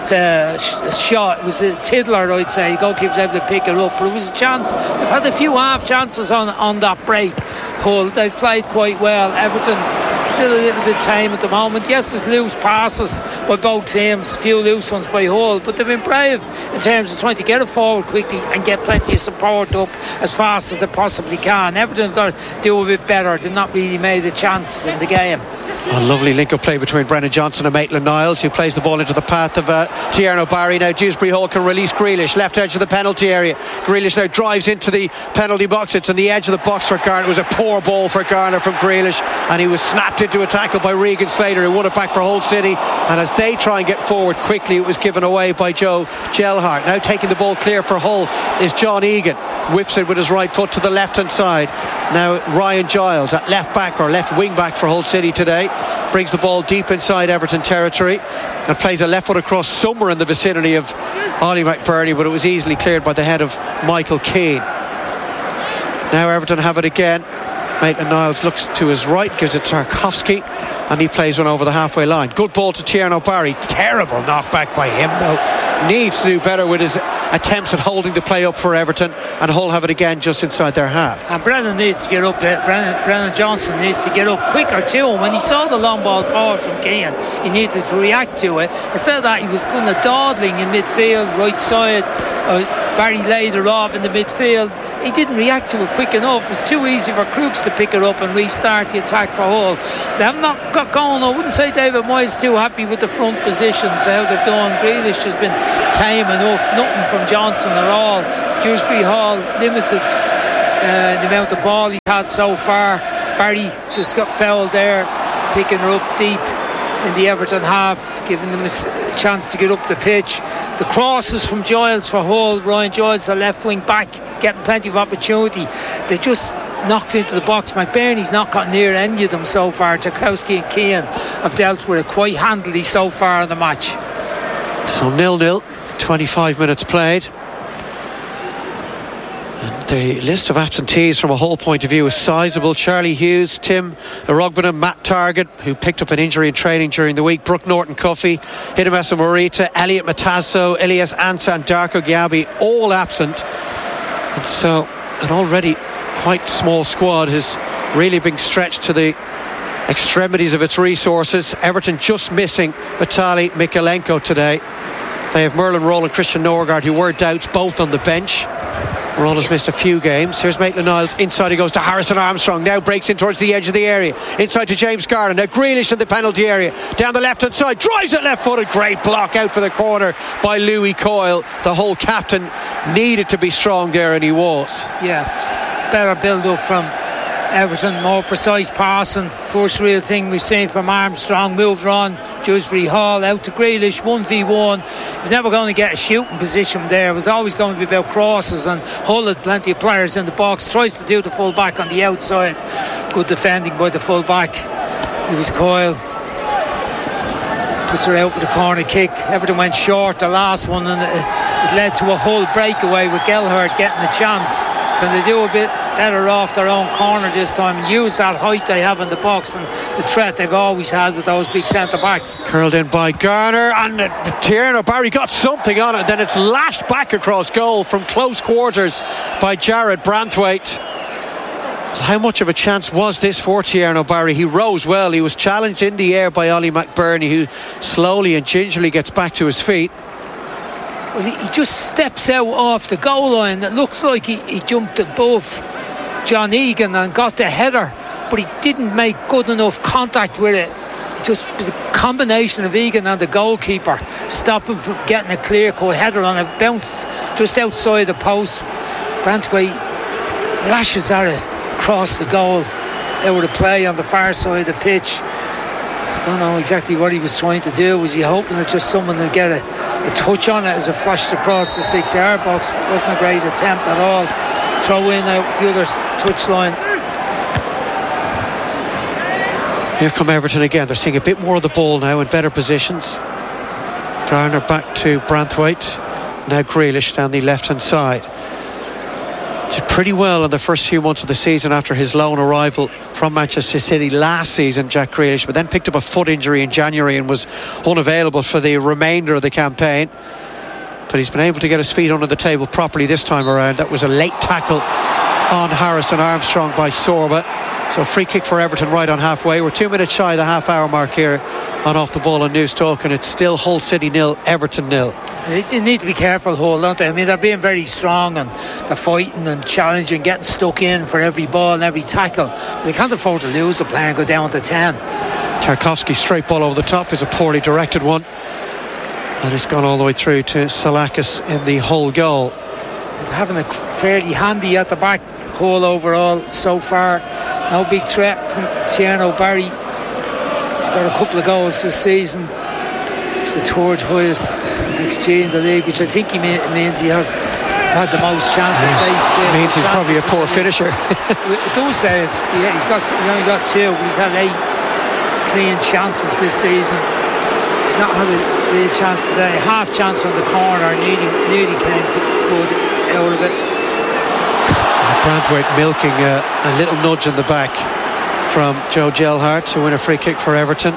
shot. It was a tiddler, I'd say. The goalkeeper was able to pick it up, but it was a chance. They've had a few half chances on that break. Hull, they've played quite well. Everton still a little bit tame at the moment. Yes, there's loose passes by both teams, few loose ones by Hull, but they've been brave in terms of trying to get it forward quickly and get plenty of support up as fast as they possibly can. Everton have got to do a bit better. They've not really made a chance in the game. A lovely link-up play between Brennan Johnson and Maitland-Niles, who plays the ball into the path of Tierno Barry. Now Dewsbury Hall can release Grealish, left edge of the penalty area. Grealish now drives into the penalty box. It's on the edge of the box for Garner. It was a poor ball for Garner from Grealish, and he was snapped into a tackle by Regan Slater, who won it back for Hull City. And as they try and get forward quickly, it was given away by Joe Gelhardt. Now taking the ball clear for Hull is John Egan, whips it with his right foot to the left hand side. Now Ryan Giles at left back, or left wing back for Hull City today. brings the ball deep inside Everton territory and plays a left foot across somewhere in the vicinity of Ollie McBurney, but it was easily cleared by the head of Michael Keane. Now Everton have it again. Maitland-Niles looks to his right, gives it to Tarkowski, and he plays one over the halfway line. Good ball to Tierno Barry. Terrible knockback by him though. Needs to do better with his attempts at holding the play up for Everton, and Hull have it again just inside their half. And Brennan needs to get up there. Brennan Johnson needs to get up quicker too, and when he saw the long ball forward from Keane, he needed to react to it. Instead of that, he was kind of dawdling in midfield, right side. Barry laid it off in the midfield. He didn't react to it quick enough. It was too easy for Crooks to pick it up and restart the attack for Hull. They have not got going. I wouldn't say David Moyes too happy with the front positions, how they've done. Grealish has been tame enough, nothing from Johnson at all. Dewsbury Hall limited the amount of ball he had so far. Barry just got fouled there, picking her up deep in the Everton half, giving them a chance to get up the pitch. The crosses from Giles for Hull. Ryan Giles, the left wing back, getting plenty of opportunity. They just knocked into the box. McBurney's not got near any of them so far. Tarkowski and Keane have dealt with it quite handily so far in the match. So 0-0, 25 minutes played. The list of absentees from a Hull point of view is sizable. Charlie Hughes, Tim Erogbina, Matt Targett, who picked up an injury in training during the week, Brooke Norton-Cuffy, Hidemasa Morita, Elliot Matasso, Elias Ansah and Darko Gyabi, all absent. And so an already quite small squad is really being stretched to the extremities of its resources. Everton just missing Vitaly Mikalenko today. They have Merlin Roll and Christian Norgard, who were doubts, both on the bench. Roll has missed a few games. Here's Maitland-Niles. Inside he goes to Harrison Armstrong. Now breaks in towards the edge of the area. Inside to James Garner. Now Grealish in the penalty area. Down the left-hand side. Drives it left-footed. Great block out for the corner by Louis Coyle. The whole captain needed to be strong there, and he was. Yeah, better build-up from Everton, more precise passing. First real thing we've seen from Armstrong. Moved on Dewsbury Hall out to Grealish, 1v1. You're never going to get a shooting position there. It was always going to be about crosses, and Hull had plenty of players in the box. Tries to do the full back on the outside. Good defending by the full back. It was Coyle. Puts her out with a corner kick. Everton went short the last one, and it led to a Hull breakaway with Gelhardt getting a chance. Can they do a bit better off their own corner this time and use that height they have in the box and the threat they've always had with those big centre backs? Curled in by Garner, and Tierno Barry got something on it. Then it's lashed back across goal from close quarters by Jared Branthwaite. How much of a chance was this for Tierno Barry? He rose well. He was challenged in the air by Ollie McBurney, who slowly and gingerly gets back to his feet. Well, he just steps out off the goal line. It looks like he jumped above John Egan and got the header, but he didn't make good enough contact with it. Just the combination of Egan and the goalkeeper stopped him from getting a clear-cut header on it. Bounced just outside the post. Branthwaite lashes at it across the goal, out of the play on the far side of the pitch. I don't know exactly what he was trying to do. Was he hoping that just someone would get a touch on it as it flashed across the 6-yard box? It wasn't a great attempt at all. Throw in out the other touchline. Here come Everton again. They're seeing a bit more of the ball now in better positions. Garner back to Branthwaite. Now Grealish down the left hand side. Did pretty well in the first few months of the season after his loan arrival from Manchester City last season, Jack Grealish, but then picked up a foot injury in January and was unavailable for the remainder of the campaign. But he's been able to get his feet under the table properly this time around. That was a late tackle on Harrison Armstrong by Sorba. So free kick for Everton right on halfway. We're 2 minutes shy of the half-hour mark here on Off the Ball on News Talk, and it's still Hull City 0, Everton 0. They need to be careful, Hull, don't they? I mean, they're being very strong and they're fighting and challenging, getting stuck in for every ball and every tackle. They can't afford to lose the play and go down to 10. Tarkowski's straight ball over the top is a poorly directed one, and it's gone all the way through to Salakis in the Hull goal. They're having a fairly handy at the back, Hull overall so far. No big threat from Tierno Barry. He's got a couple of goals this season. It's the third highest XG in the league, which I think means he has had the most chances. It means he's probably a poor finisher. It does, Dave. Yeah, he's only got 2, but he's had clean chances this season. He's not had a real chance today. Half chance on the corner, nearly came to good out of it. Branthwaite milking a little nudge in the back from Joe Gelhardt to win a free kick for Everton.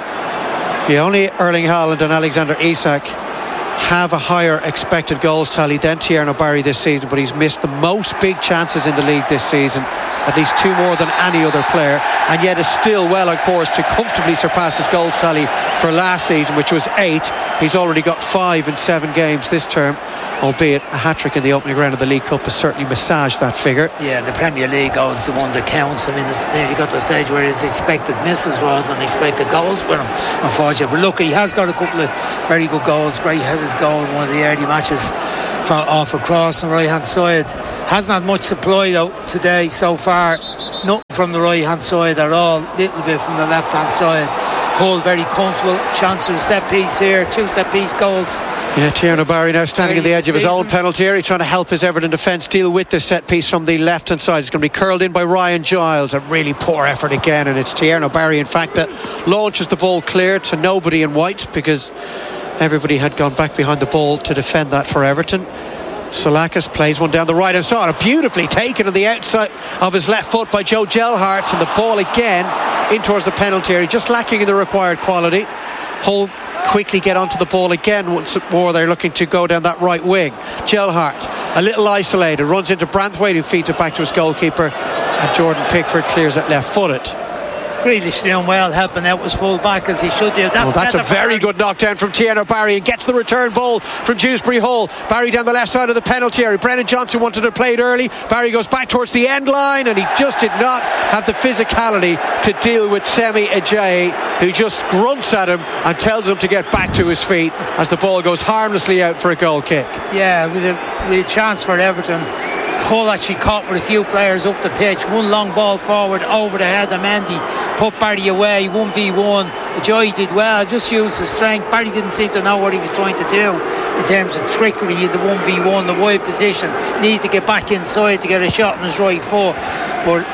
Only Erling Haaland and Alexander Isak have a higher expected goals tally than Tierno Barry this season, but he's missed the most big chances in the league this season, at least 2 more than any other player, and yet is still well on course to comfortably surpass his goals tally for last season, which was 8. He's already got 5 in 7 games this term, albeit a hat-trick in the opening round of the League Cup has certainly massaged that figure. Yeah, the Premier League goal is the one that counts. I mean, it's nearly got to the stage where it's expected misses rather than expected goals with him, unfortunately. But look, he has got a couple of very good goals, great headed goal in one of the early matches off a cross on the right hand side. Hasn't had much supply though today so far. Nothing from the right hand side at all, little bit from the left hand side. Hull very comfortable chance of a set piece here, 2 set piece goals. Yeah, Tierno Barry now standing at the edge of his own penalty area, trying to help his Everton defence deal with this set piece from the left hand side. It's going to be curled in by Ryan Giles. A really poor effort again, and it's Tierno Barry in fact that launches the ball clear to nobody in white, because everybody had gone back behind the ball to defend that for Everton. Solakis plays one down the right hand side, beautifully taken on the outside of his left foot by Joe Gelhardt, and the ball again in towards the penalty area, just lacking in the required quality. Hull quickly get onto the ball again once more. They're looking to go down that right wing. Gelhardt a little isolated, runs into Branthwaite, who feeds it back to his goalkeeper, and Jordan Pickford clears it left footed. Grealish doing well, helping out his full back as he should do. That's a very good knockdown from Tierno Barry, and gets the return ball from Dewsbury Hall. Barry down the left side of the penalty area. Brennan Johnson wanted to play it early. Barry goes back towards the end line, and he just did not have the physicality to deal with Semi Ajayi, who just grunts at him and tells him to get back to his feet as the ball goes harmlessly out for a goal kick. Yeah, with a chance for Everton. Hull actually caught with a few players up the pitch. One long ball forward over the head of Mendy, put Barry away, 1v1. Ajayi did well, just used his strength. Barry didn't seem to know what he was trying to do in terms of trickery in the 1v1, the wide position. Need to get back inside to get a shot on his right foot, but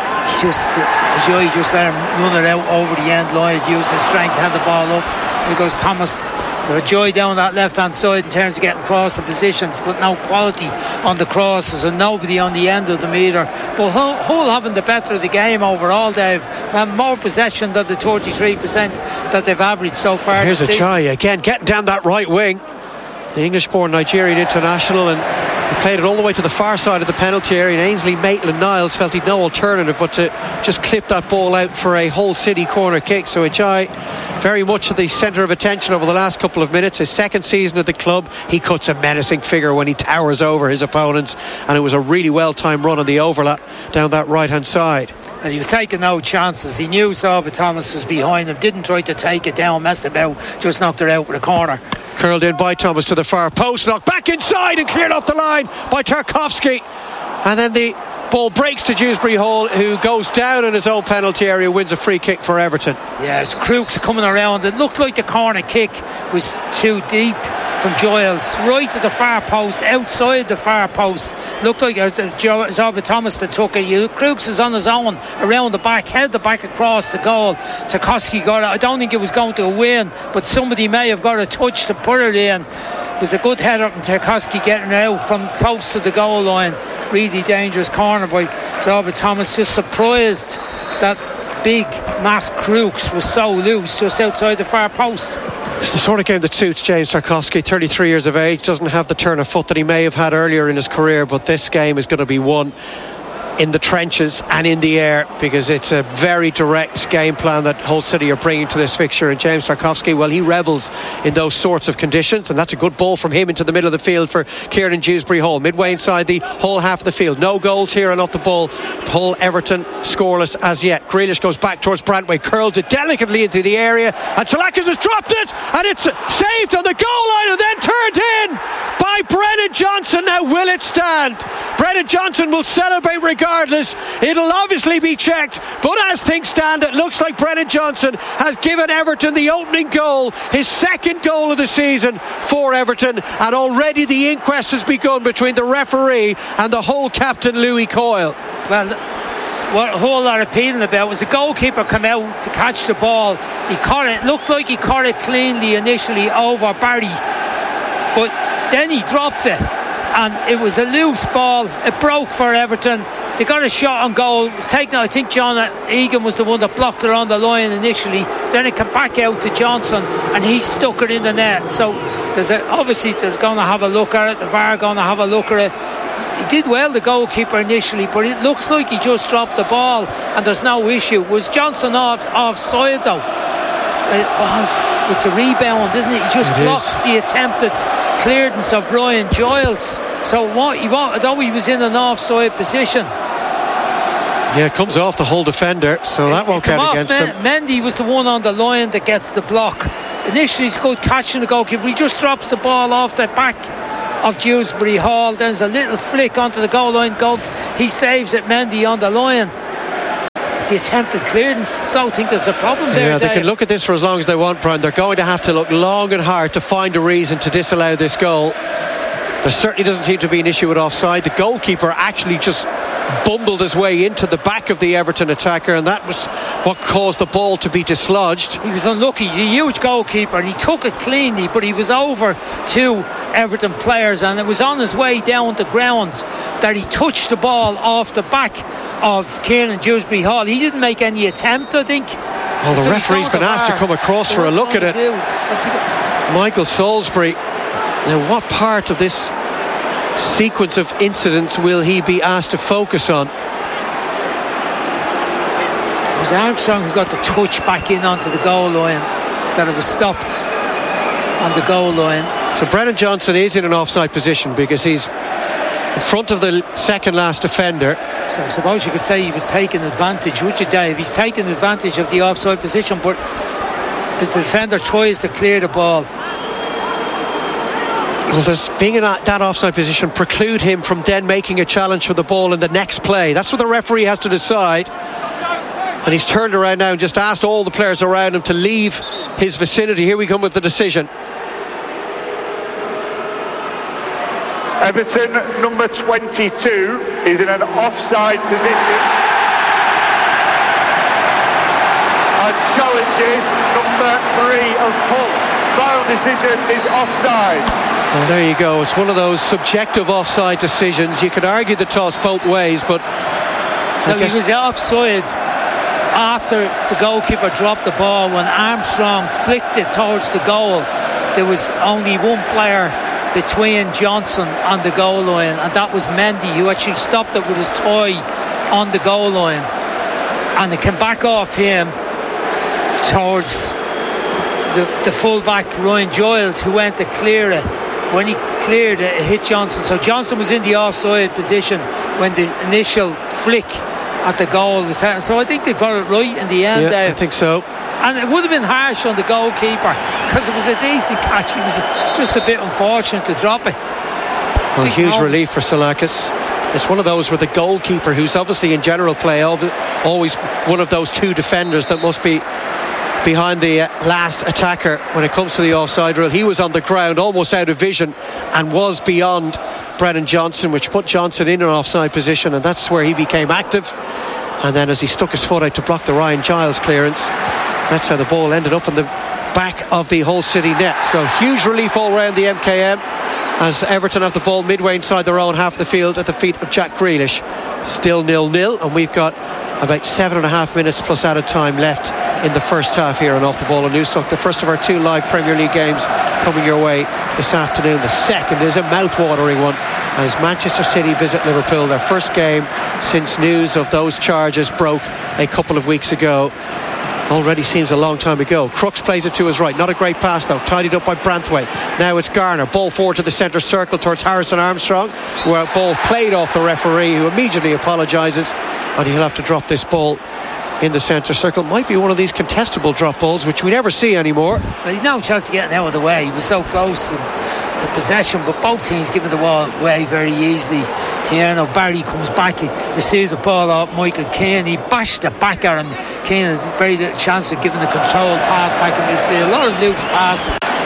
Ajayi just let him run it out over the end line, used his strength, had the ball up. Here goes Thomas. Ajayi down that left hand side in terms of getting across the positions, but no quality on the crosses and nobody on the end of the metre. But Hull having the better of the game overall, Dave, and more possession than the 33% that they've averaged so far. Here's Ajayi again getting down that right wing, the English-born Nigerian international, and he played it all the way to the far side of the penalty area, and Ainsley Maitland-Niles felt he'd no alternative but to just clip that ball out for a Hull City corner kick. So Ajayi very much at the centre of attention over the last couple of minutes. His second season at the club, he cuts a menacing figure when he towers over his opponents, and it was a really well-timed run on the overlap down that right-hand side. And he was taking no chances. He knew Saba Thomas was behind him, didn't try to take it down, mess about, just knocked it out for the corner. Curled in by Thomas to the far post, knocked back inside and cleared off the line by Tarkowski, and then the ball breaks to Dewsbury Hall, who goes down in his own penalty area, wins a free kick for Everton. Yeah, it's Crooks coming around. It looked like the corner kick was too deep from Giles, right to the far post, outside the far post. Looked like it was Saba Thomas that took it. Crooks is on his own around the back, held the back across the goal. Tarkowski got it. I don't think it was going to win, but somebody may have got a touch to put it in. It was a good header from Tarkowski getting out from close to the goal line. Really dangerous corner by Saba Thomas. Just surprised that big Matt Crooks was so loose just outside the far post. It's the sort of game that suits James Tarkowski, 33 years of age, doesn't have the turn of foot that he may have had earlier in his career, but this game is going to be won in the trenches and in the air, because it's a very direct game plan that Hull City are bringing to this fixture. And James Tarkowski, well, he revels in those sorts of conditions, and that's a good ball from him into the middle of the field for Kieran Dewsbury Hall, midway inside the Hull half of the field. No goals here and off the ball. Hull Everton scoreless as yet. Grealish goes back towards Branthwaite, curls it delicately into the area, and Solakis has dropped it, and it's saved on the goal line and then turned in by Brennan Johnson. Now will it stand? Brennan Johnson will celebrate regardless. It'll obviously be checked, but as things stand, it looks like Brennan Johnson has given Everton the opening goal, his second goal of the season for Everton, and already the inquest has begun between the referee and the Hull captain Louis Coyle. Well, what Hull are appealing about was the goalkeeper come out to catch the ball. He caught it, looked like he caught it cleanly initially over Barry, but then he dropped it and it was a loose ball. It broke for Everton. They got a shot on goal. It was taken, I think John Egan was the one that blocked it on the line initially. Then it came back out to Johnson and he stuck it in the net. So obviously they're going to have a look at it. The VAR are going to have a look at it. He did well, the goalkeeper, initially, but it looks like he just dropped the ball and there's no issue. Was Johnson offside though? It's a rebound, isn't it? He just blocks the attempted clearance of Ryan Giles. So although he was in an offside position. Yeah, it comes off the whole defender, so that won't count against him. Mendy was the one on the line that gets the block. Initially it's good catching the goalkeeper. He just drops the ball off the back of Dewsbury Hall. Then there's a little flick onto the goal line. He saves it, Mendy on the line. The attempted clearance, so I think there's a problem there. Yeah, they can look at this for as long as they want, Brian. They're going to have to look long and hard to find a reason to disallow this goal. There certainly doesn't seem to be an issue with offside. The goalkeeper actually just bumbled his way into the back of the Everton attacker, and that was what caused the ball to be dislodged. He was unlucky. He's a huge goalkeeper and he took it cleanly, but he was over two Everton players and it was on his way down the ground that he touched the ball off the back of Kieran Dewsbury Hall. He didn't make any attempt, I think. Well, the referee's been asked to come across for a look at it. Michael Salisbury. Now, what part of this sequence of incidents will he be asked to focus on? It was Armstrong who got the touch back in onto the goal line, that it was stopped on the goal line. So Brennan Johnson is in an offside position because he's in front of the second last defender. So I suppose you could say he was taking advantage, would you, Dave? He's taking advantage of the offside position, but as the defender tries to clear the ball. Well, does being in that offside position preclude him from then making a challenge for the ball in the next play? That's what the referee has to decide. And he's turned around now and just asked all the players around him to leave his vicinity. Here we come with the decision. Everton number 22 is in an offside position and challenges number 3 of Hull. Final decision is offside. Well, there you go. It's one of those subjective offside decisions. You could argue the toss both ways, but so he was offside after the goalkeeper dropped the ball. When Armstrong flicked it towards the goal, there was only one player between Johnson and the goal line, and that was Mendy, who actually stopped it with his toe on the goal line, and it came back off him towards the full-back Ryan Giles, who went to clear it. When he cleared it, it hit Johnson. So Johnson was in the offside position when the initial flick at the goal was happening. So I think they got it right in the end. Yeah, I think so. And it would have been harsh on the goalkeeper because it was a decent catch. He was just a bit unfortunate to drop it. Well, huge relief for Salakis. It's one of those where the goalkeeper, who's obviously in general play always one of those two defenders that must be behind the last attacker when it comes to the offside rule. He was on the ground, almost out of vision, and was beyond Brennan Johnson, which put Johnson in an offside position, and that's where he became active. And then as he stuck his foot out to block the Ryan Giles clearance, that's how the ball ended up in the back of the Hull City net. So huge relief all round the MKM as Everton have the ball midway inside their own half of the field at the feet of Jack Grealish. Still 0-0, and we've got about 7.5 minutes plus added time left in the first half here on Off the Ball and Newstalk. The first of our 2 live Premier League games coming your way this afternoon. The second is a mouth-watering one as Manchester City visit Liverpool, their first game since news of those charges broke a couple of weeks ago. Already seems a long time ago. Crooks plays it to his right. Not a great pass though. Tidied up by Branthwaite. Now it's Garner. Ball forward to the centre circle towards Harrison Armstrong, where a ball played off the referee, who immediately apologises, and he'll have to drop this ball in the centre circle. Might be one of these contestable drop balls, which we never see anymore. Well, he's no chance of getting out of the way. He was so close to possession, but both teams giving the ball away very easily. Tierno Barry comes back, he receives the ball off Michael Keane, he bashed it back at him. Keane has very little chance of giving the controlled pass back in midfield. A lot of loose passes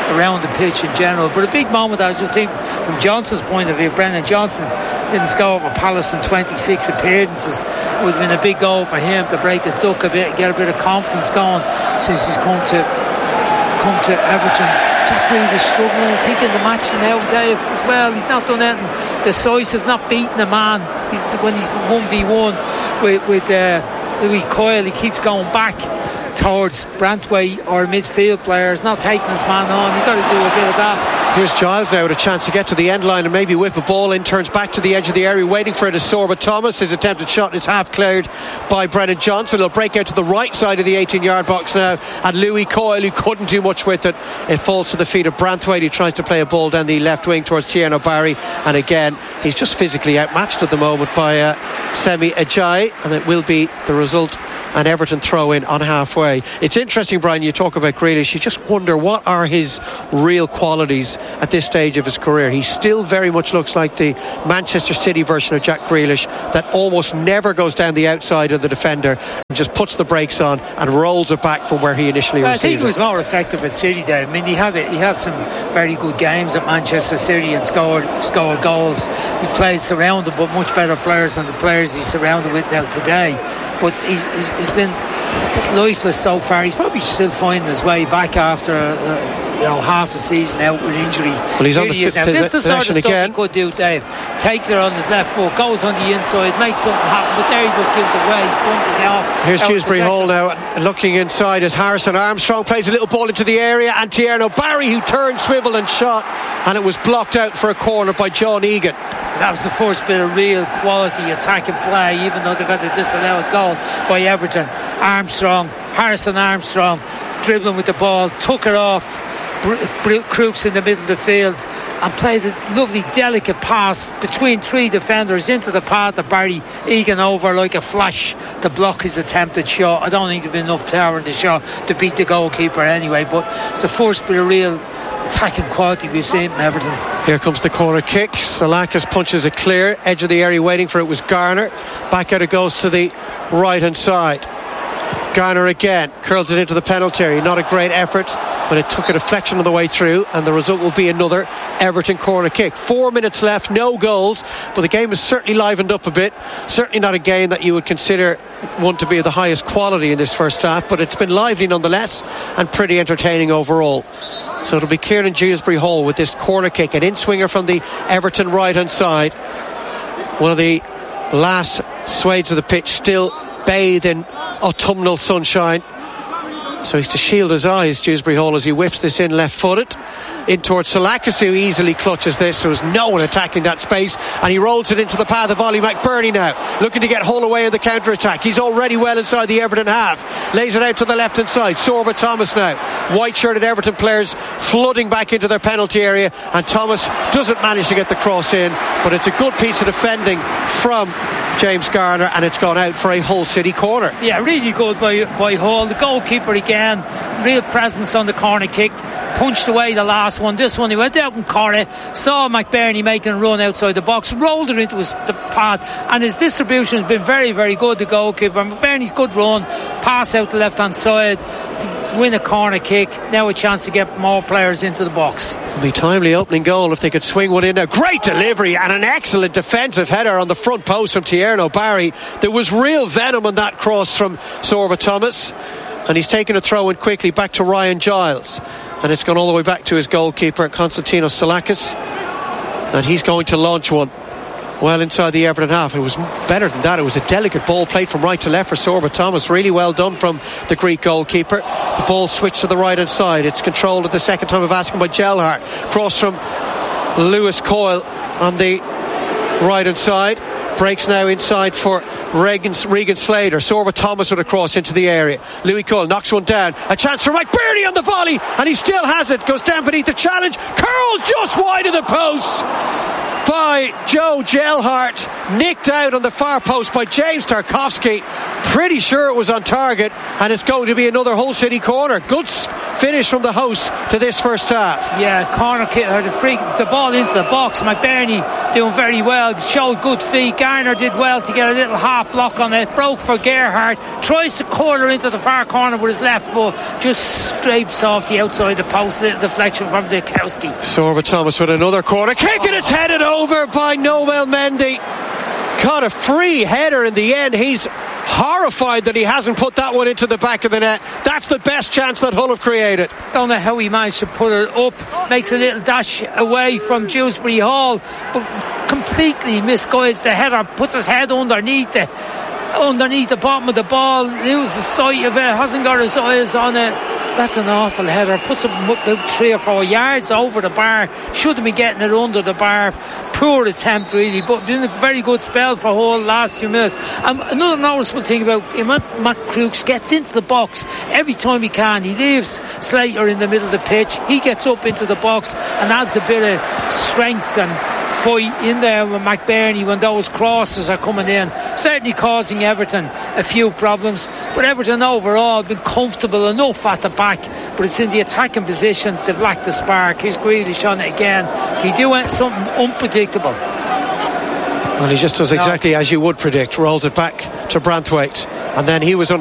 around the pitch in general. But a big moment, I just think, from Johnson's point of view, Brendan Johnson didn't score over Palace in 26 appearances. It would have been a big goal for him to break his duck a bit and get a bit of confidence going since he's come to Everton. Jack Grealish struggling, I think, in the match now, Dave, as well. He's not done anything decisive, not beating a man when he's 1v1 with Louis Coyle. He keeps going back towards Brantwaite or midfield players, not taking his man on. You've got to do a bit of that. Here's Giles now with a chance to get to the end line and maybe whip the ball in, turns back to the edge of the area, waiting for it is Sorba Thomas. His attempted shot is half cleared by Brennan Johnson. He'll break out to the right side of the 18-yard box now, and Louis Coyle, who couldn't do much with it. It falls to the feet of Brantwaite, who tries to play a ball down the left wing towards Tierno Barry, and again he's just physically outmatched at the moment by Semi Ajayi, and it will be the result, an Everton throw in on halfway. It's interesting, Brian, you talk about Grealish. You just wonder what are his real qualities at this stage of his career. He still very much looks like the Manchester City version of Jack Grealish, that almost never goes down the outside of the defender and just puts the brakes on and rolls it back from where he initially received it. I think he was more effective at City there. I mean, he had some very good games at Manchester City and scored goals. He plays surrounded with much better players than the players he's surrounded with now today. But he's been a bit lifeless so far. He's probably still finding his way back after half a season out with injury. Well, he's on the this is the sort of stuff he could do, Dave. Takes it on his left foot, goes on the inside, makes something happen, but there he just gives it away. He's bunting off. Here's Dewsbury Hall now looking inside as Harrison Armstrong plays a little ball into the area, and Tierno Barry, who turned, swiveled and shot, and it was blocked out for a corner by John Egan. That was the first bit of real quality attacking play, even though they've had the disallowed goal by Everton. Harrison Armstrong dribbling with the ball, took it off Crooks in the middle of the field and played a lovely delicate pass between three defenders into the path of Barry Egan over like a flash to block his attempted shot. I don't think there'd be enough power in the shot to beat the goalkeeper anyway, but it's the first bit of real attacking quality we've seen from Everton. Here comes the corner kick. Salakis punches it clear, edge of the area waiting for it was Garner. Back out it goes to the right hand side. Garner again curls it into the penalty area. Not a great effort, but it took a deflection on the way through, and the result will be another Everton corner kick. 4 minutes left, no goals, but the game has certainly livened up a bit. Certainly not a game that you would consider one to be of the highest quality in this first half, but it's been lively nonetheless and pretty entertaining overall. So it'll be Kieran Dewsbury Hall with this corner kick, an in-swinger from the Everton right hand side. One of the last swathes of the pitch still bathed in autumnal sunshine, so he's to shield his eyes, Dewsbury Hall, as he whips this in left-footed in towards Salakis, who easily clutches this. There was no one attacking that space, and he rolls it into the path of Ollie McBurney now, looking to get Hull away in the counter-attack. He's already well inside the Everton half, lays it out to the left-hand side. Sorba Thomas now, white-shirted Everton players flooding back into their penalty area, and Thomas doesn't manage to get the cross in, but it's a good piece of defending from James Garner, and it's gone out for a Hull City corner. Yeah, really good by Hull. The goalkeeper again, real presence on the corner kick, punched away the last one. This one he went out in corner, saw McBurney making a run outside the box, rolled it into the path, and his distribution has been very, very good, the goalkeeper. McBurney's good run, pass out the left hand side to win a corner kick. Now a chance to get more players into the box. It'll be timely opening goal if they could swing one in now. Great delivery and an excellent defensive header on the front post from Tierno Barry. There was real venom on that cross from Sorba Thomas, and he's taken a throw in quickly back to Ryan Giles, and it's gone all the way back to his goalkeeper Konstantinos Salakis, and he's going to launch one well inside the Everton half. It was better than that. It was a delicate ball played from right to left for Sorba Thomas. Really well done from the Greek goalkeeper. The ball switched to the right hand side. It's controlled at the second time of asking by Gelhardt. Cross from Lewis Coyle on the right hand side. Breaks now inside for Regan Slater. Sorba Thomas with a cross into the area. Louis Coyle knocks one down. A chance for Mike Birney on the volley, and he still has it. Goes down beneath the challenge. Curled just wide of the post by Joe Gelhardt. Nicked out on the far post by James Tarkowski. pretty sure it was on target, and it's going to be another Hull City corner. Good finish from the host to this first half. Yeah, corner kick, the ball into the box. McBurney doing very well, showed good feet. Garner did well to get a little half block on it, broke for Gerhardt, tries to corner into the far corner with his left foot, just scrapes off the outside the post, little deflection from Dikowski. Sorva Thomas with another corner kick, and it's headed over by Noel Mendy. Got a free header in the end. He's horrified that he hasn't put that one into the back of the net. That's the best chance that Hull have created. Don't know how he managed to put it up. Makes a little dash away from Dewsbury Hall, but completely misguides the header. Puts his head underneath the bottom of the ball, loses sight of it, hasn't got his eyes on it. That's an awful header. Puts him about 3 or 4 yards over the bar. Should have been getting it under the bar. Poor attempt really, but been a very good spell for Hull last few minutes. Another noticeable thing about Matt Crooks gets into the box every time he can. He leaves Slater in the middle of the pitch. He gets up into the box and adds a bit of strength and fight in there with McBurney when those crosses are coming in, certainly causing Everton a few problems, but Everton overall have been comfortable enough at the back, but it's in the attacking positions they've lacked the spark. Here's Grealish on it again. He do something unpredictable. Well, he just does exactly as you would predict, rolls it back to Branthwaite, and then he was